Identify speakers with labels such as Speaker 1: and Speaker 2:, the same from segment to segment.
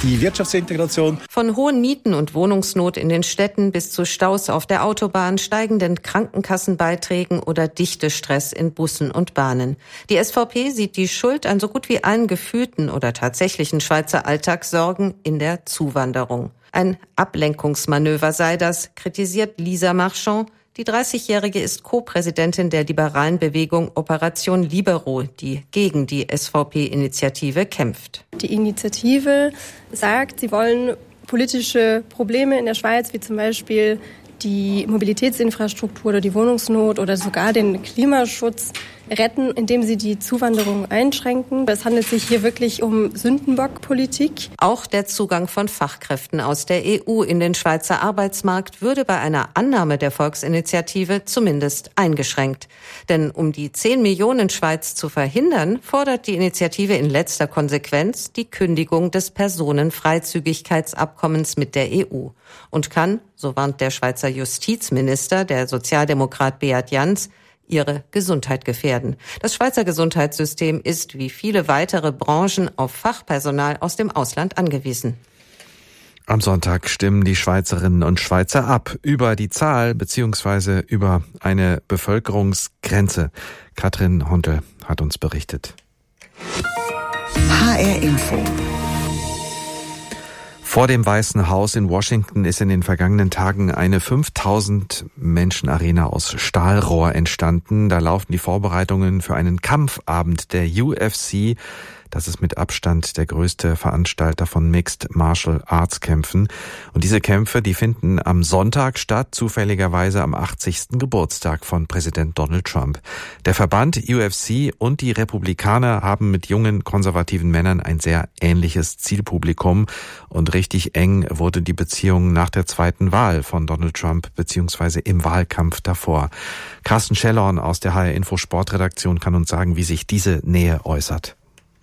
Speaker 1: die Wirtschaftsintegration.
Speaker 2: Von hohen Mieten und Wohnungsnot in den Städten bis zu Staus auf der Autobahn, steigenden Krankenkassenbeiträgen oder Dichtestress in Bussen und Bahnen. Die SVP sieht die Schuld an so gut wie allen gefühlten oder tatsächlichen Schweizer Alltagssorgen in der Zuwanderung. Ein Ablenkungsmanöver sei das, kritisiert Lisa Marchand. Die 30-Jährige ist Co-Präsidentin der liberalen Bewegung Operation Libero, die gegen die SVP-Initiative kämpft.
Speaker 3: Die Initiative sagt, sie wollen politische Probleme in der Schweiz, wie zum Beispiel die Mobilitätsinfrastruktur oder die Wohnungsnot oder sogar den Klimaschutz, retten, indem sie die Zuwanderung einschränken. Es handelt sich hier wirklich um Sündenbockpolitik.
Speaker 2: Auch der Zugang von Fachkräften aus der EU in den Schweizer Arbeitsmarkt würde bei einer Annahme der Volksinitiative zumindest eingeschränkt. Denn um die 10 Millionen Schweiz zu verhindern, fordert die Initiative in letzter Konsequenz die Kündigung des Personenfreizügigkeitsabkommens mit der EU und kann, so warnt der Schweizer Justizminister, der Sozialdemokrat Beat Jans, ihre Gesundheit gefährden. Das Schweizer Gesundheitssystem ist wie viele weitere Branchen auf Fachpersonal aus dem Ausland angewiesen.
Speaker 4: Am Sonntag stimmen die Schweizerinnen und Schweizer ab über die Zahl bzw. über eine Bevölkerungsgrenze. Katrin Hontel hat uns berichtet.
Speaker 5: HR Info.
Speaker 4: Vor dem Weißen Haus in Washington ist in den vergangenen Tagen eine 5000 Menschen Arena aus Stahlrohr entstanden. Da laufen die Vorbereitungen für einen Kampfabend der UFC. Das ist mit Abstand der größte Veranstalter von Mixed Martial Arts Kämpfen. Und diese Kämpfe, die finden am Sonntag statt, zufälligerweise am 80. Geburtstag von Präsident Donald Trump. Der Verband UFC und die Republikaner haben mit jungen konservativen Männern ein sehr ähnliches Zielpublikum. Und richtig eng wurde die Beziehung nach der zweiten Wahl von Donald Trump beziehungsweise im Wahlkampf davor. Carsten Schellhorn aus der HR Info Sportredaktion kann uns sagen, wie sich diese Nähe äußert.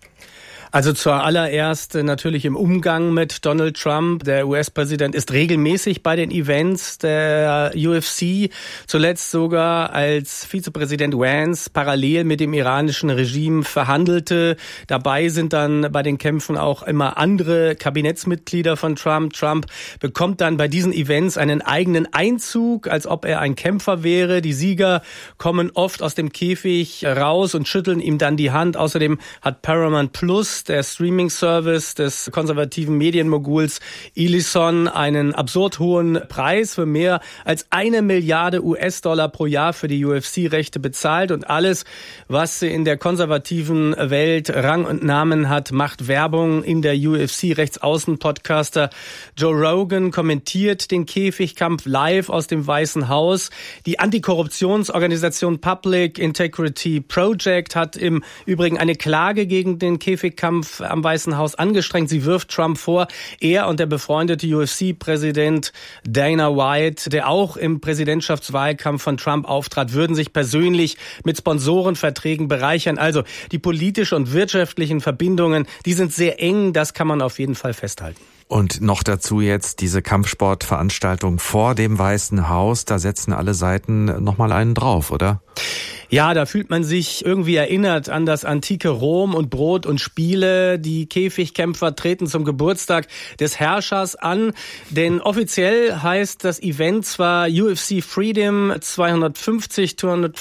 Speaker 6: Also zuallererst natürlich im Umgang mit Donald Trump. Der US-Präsident ist regelmäßig bei den Events der UFC, zuletzt sogar als Vizepräsident Vance parallel mit dem iranischen Regime verhandelte. Dabei sind dann bei den Kämpfen auch immer andere Kabinettsmitglieder von Trump. Trump bekommt dann bei diesen Events einen eigenen Einzug, als ob er ein Kämpfer wäre. Die Sieger kommen oft aus dem Käfig raus und schütteln ihm dann die Hand. Außerdem hat Paramount Plus, der Streaming-Service des konservativen Medienmoguls Ellison, einen absurd hohen Preis für mehr als 1 Milliarde US-Dollar pro Jahr für die UFC-Rechte bezahlt. Und alles, was in der konservativen Welt Rang und Namen hat, macht Werbung in der UFC. Rechtsaußen-Podcaster Joe Rogan kommentiert den Käfigkampf live aus dem Weißen Haus. Die Antikorruptionsorganisation Public Integrity Project hat im Übrigen eine Klage gegen den Käfigkampf am Weißen Haus angestrengt. Sie wirft Trump vor, er und der befreundete UFC-Präsident Dana White, der auch im Präsidentschaftswahlkampf von Trump auftrat, würden sich persönlich mit Sponsorenverträgen bereichern. Also die politischen und wirtschaftlichen Verbindungen, die sind sehr eng, das kann man auf jeden Fall festhalten.
Speaker 4: Und noch dazu jetzt diese Kampfsportveranstaltung vor dem Weißen Haus, da setzen alle Seiten nochmal einen drauf, oder?
Speaker 6: Ja, da fühlt man sich irgendwie erinnert an das antike Rom und Brot und Spiele. Die Käfigkämpfer treten zum Geburtstag des Herrschers an, denn offiziell heißt das Event zwar UFC Freedom 250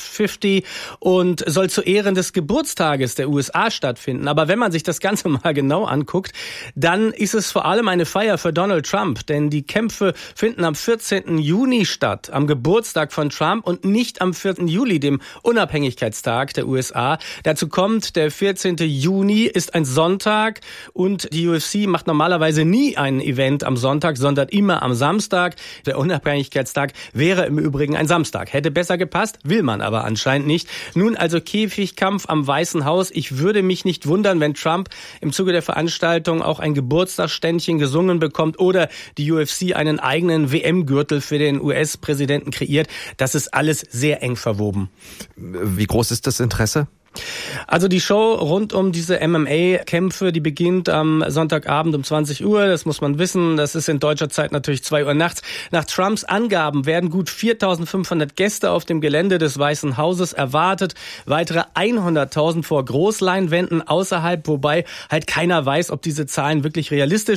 Speaker 6: und soll zu Ehren des Geburtstages der USA stattfinden. Aber wenn man sich das Ganze mal genau anguckt, dann ist es vor allem eine Feier für Donald Trump, denn die Kämpfe finden am 14. Juni statt, am Geburtstag von Trump und nicht am 4. Juli, dem Unabhängigkeitstag der USA. Dazu kommt, der 14. Juni ist ein Sonntag und die UFC macht normalerweise nie ein Event am Sonntag, sondern immer am Samstag. Der Unabhängigkeitstag wäre im Übrigen ein Samstag. Hätte besser gepasst, will man aber anscheinend nicht. Nun also Käfigkampf am Weißen Haus. Ich würde mich nicht wundern, wenn Trump im Zuge der Veranstaltung auch ein Geburtstagsständchen gesungen bekommt oder die UFC einen eigenen WM-Gürtel für den US-Präsidenten kreiert. Das ist alles sehr eng verwoben.
Speaker 4: Wie groß ist das Interesse?
Speaker 6: Also die Show rund um diese MMA-Kämpfe, die beginnt am Sonntagabend um 20 Uhr. Das muss man wissen. Das ist in deutscher Zeit natürlich 2 Uhr nachts. Nach Trumps Angaben werden gut 4.500 Gäste auf dem Gelände des Weißen Hauses erwartet. Weitere 100.000 vor Großleinwänden außerhalb, wobei halt keiner weiß, ob diese Zahlen wirklich realistisch